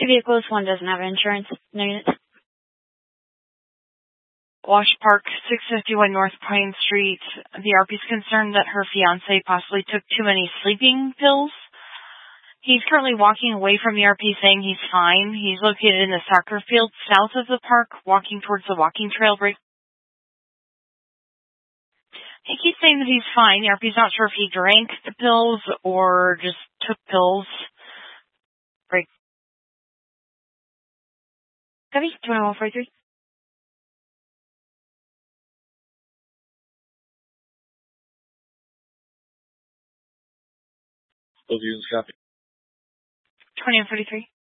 Two vehicles, one doesn't have insurance. No units. Wash Park, 651 North Pine Street. The RP's concerned that her fiancé possibly took too many sleeping pills. He's currently walking away from the RP saying he's fine. He's located in the soccer field south of the park, walking towards the walking trail. He keeps saying that he's fine. The RP's not sure if he drank the pills or just took pills. Break. Copy, 2143. Both units copy. 2143.